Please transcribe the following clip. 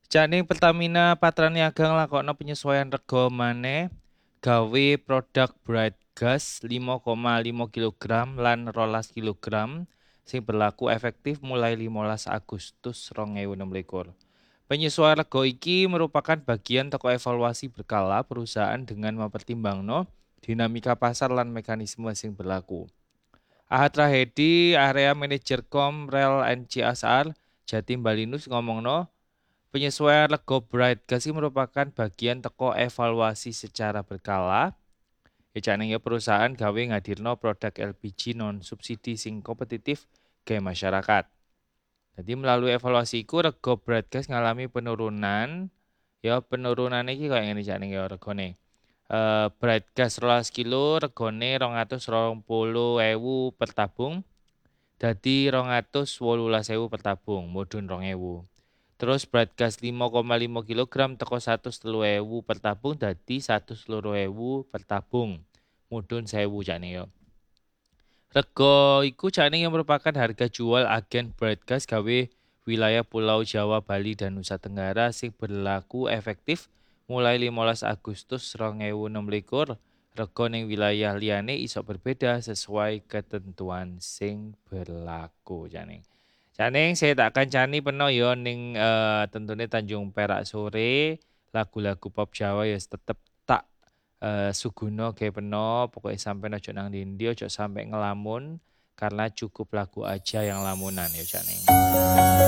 Jane Pertamina Patraniaga nglakokno penyesuaian rega maneh gawe produk Bright Gas 5,5 kg lan 12 kg sing berlaku efektif mulai 15 Agustus 2026. Penyesuaian rega iki merupakan bagian teko evaluasi berkala perusahaan dengan mempertimbangno dinamika pasar lan mekanisme sing berlaku. Ahad Rahedi, area manajer Komrel NCSR Jatim Balinus ngomongno, penyesuaian rega Bright Gas ini merupakan bagian teko evaluasi secara berkala. Ya perusahaan gawe ngadirno produk LPG non subsidi sing kompetitif ke masyarakat. Jadi melalui evaluasi iku rega Bright Gas ngalami penurunan. Ya penurunan iki kaya ngene jane ya regane. Bright Gas 12 kilo regane 220.000 per tabung. Dadi 218.000 per tabung, mudhun 2.000. Terus Bright Gas 5,5 kg teko 103.000 per tabung dadi 104.000 per tabung. Mudhun 1.000 jane yo. Rega iku jane yang merupakan harga jual agen Bright Gas gawe wilayah Pulau Jawa, Bali dan Nusa Tenggara sing berlaku efektif mulai 15 Agustus 2026. Rega ning wilayah liyane iso berbeda sesuai ketentuan sing berlaku jane. Jane saya tak kancani peno yo ning tentunya Tanjung Perak sore lagu-lagu pop Jawa ya tetep tak suguno kayak peno pokoknya sampai ojo nang dindi ojo sampai ngelamun karena cukup lagu aja yang lamunan ya jane.